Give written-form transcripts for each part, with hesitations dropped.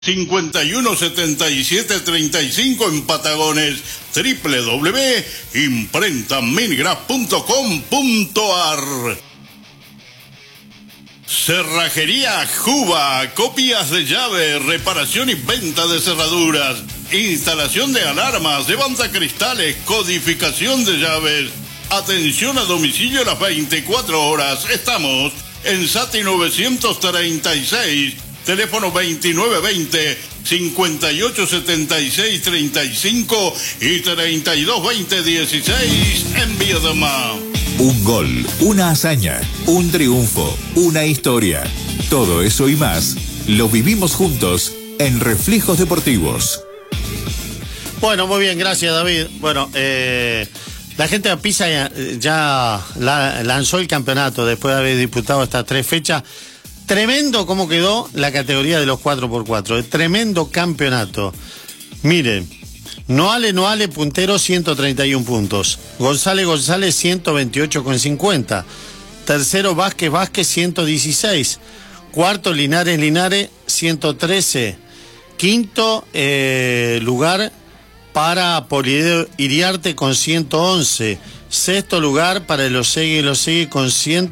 517735 en Patagones, www.imprentaminigraph.com.ar. Cerrajería Juba, copias de llave, reparación y venta de cerraduras, instalación de alarmas, levantacristales, codificación de llaves, atención a domicilio a las 24 horas. Estamos en Sati 936, teléfono 2920-5876-35 y 3220-16 en Viedma. Un gol, una hazaña, un triunfo, una historia. Todo eso y más lo vivimos juntos en Reflejos Deportivos. Bueno, muy bien, gracias David. Bueno, la gente de Pisa ya lanzó el campeonato después de haber disputado estas 3 fechas. Tremendo cómo quedó la categoría de los 4x4. Tremendo campeonato. Miren, Noale, puntero, 131 puntos. González, 128,50. Tercero, Vázquez, 116. Cuarto, Linares, 113. Quinto lugar para Poliedro Iriarte con 111. Sexto lugar para el Osegui con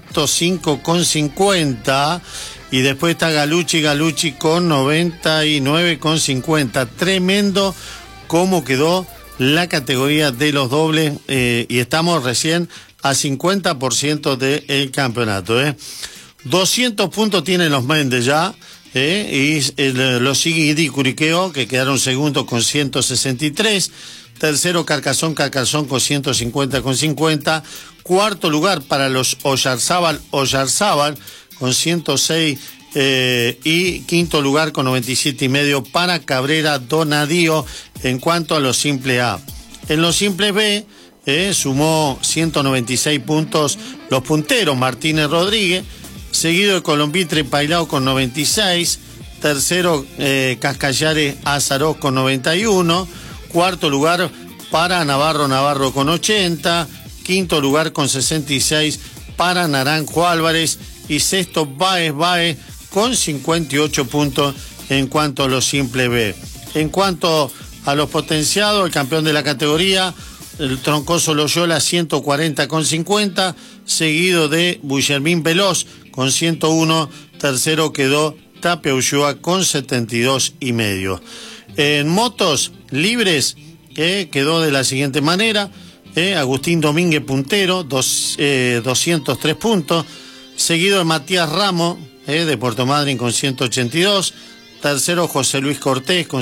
105,50. Y después está Galucci con 99,50. Tremendo cómo quedó la categoría de los dobles. Y estamos recién a 50% del campeonato. 200 puntos tienen los Méndez ya. Y los sigue y Curiqueo, que quedaron segundos con 163. Tercero, Carcassón con 150,50. Cuarto lugar para los Oyarzábal con 106. Y quinto lugar con 97,5 para Cabrera Donadío en cuanto a los simple A. En los simples B sumó 196 puntos los punteros Martínez Rodríguez, seguido de Colombitre Pailao con 96. Tercero, Cascallares Azaroz con 91. Cuarto lugar para Navarro con 80. Quinto lugar con 66 para Naranjo Álvarez. Y sexto, Baez con 58 puntos en cuanto a los simple B. En cuanto a los potenciados, el campeón de la categoría, el Troncoso Loyola, 140,50, seguido de Guillermín Veloz con 101. Tercero quedó Tapia Ulloa con 72,5. En motos libres quedó de la siguiente manera: Agustín Domínguez puntero, 203 puntos, seguido de Matías Ramos de Puerto Madryn con 182. Tercero, José Luis Cortés con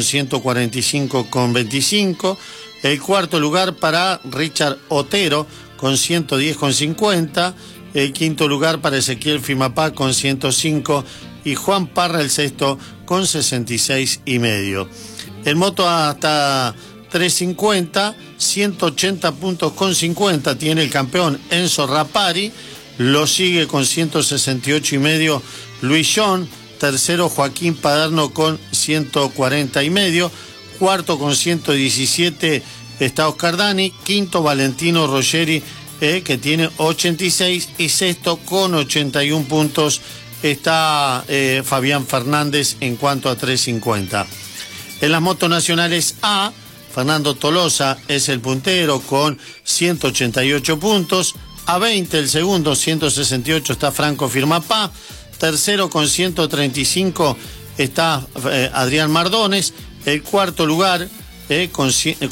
145,25. El cuarto lugar para Richard Otero con 110,50. El quinto lugar para Ezequiel Fimapá con 105. Y Juan Parra el sexto con 66,5. En moto hasta 350, 180 puntos con 50 tiene el campeón Enzo Rapari. Lo sigue con 168,5 Luis John. Tercero, Joaquín Paderno con 140,5. Cuarto con 117 está Oscar Dani. Quinto, Valentino Ruggeri, que tiene 86. Y sexto con 81 puntos está Fabián Fernández en cuanto a 350. En las motos nacionales A, Fernando Tolosa es el puntero con 188 puntos. A 20 el segundo, 168 está Franco Firmapá. Tercero con 135 está Adrián Mardones. El cuarto lugar con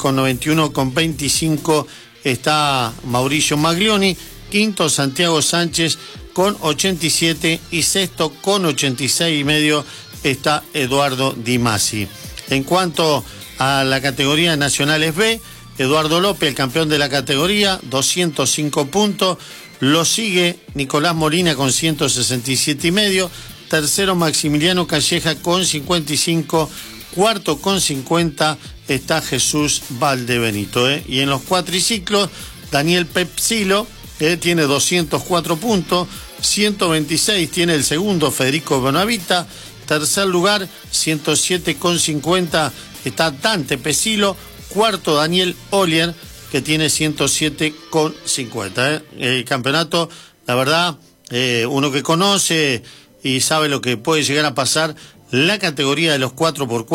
91,25 está Mauricio Maglioni. Quinto, Santiago Sánchez con 87. Y sexto con 86,5 está Eduardo Di Masi. En cuanto a la categoría nacionales B, Eduardo López, el campeón de la categoría, 205 puntos. Lo sigue Nicolás Molina con 167,5. Tercero, Maximiliano Calleja con 55. Cuarto con 50 está Jesús Valdebenito. Y en los cuatriciclos, Daniel Pepsilo tiene 204 puntos. 126 tiene el segundo, Federico Bonavita. Tercer lugar, 107,50 está Dante Pesilo. Cuarto, Daniel Olier, que tiene 107,50. El campeonato, la verdad, uno que conoce y sabe lo que puede llegar a pasar la categoría de los 4x4